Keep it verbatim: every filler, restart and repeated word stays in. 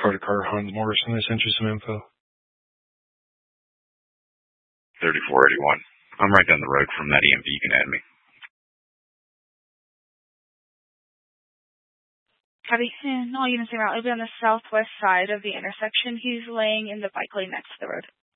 car to car, Hans Morrison. I sent you some info. thirty-four eighty-one. I'm right down the road from that E M P. You can add me. Copy. And all units are out. It'll be on the southwest side of the intersection. He's laying in the bike lane next to the road.